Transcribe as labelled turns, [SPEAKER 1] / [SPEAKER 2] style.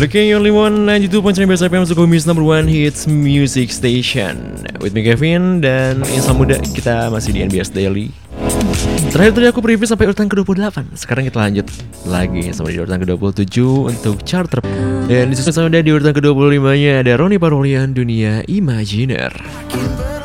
[SPEAKER 1] Looking only one 92.9 Best FM Sukumi's number one hits music station. With me Kevin dan Insan Muda, kita masih di NBS Daily. Terakhir tadi aku preview sampai urutan ke-28. Sekarang kita lanjut lagi sampai di urutan ke-27 untuk chart dan disusul sama di urutan ke-25 nya ada Ronnie Parolian, Dunia Imajiner.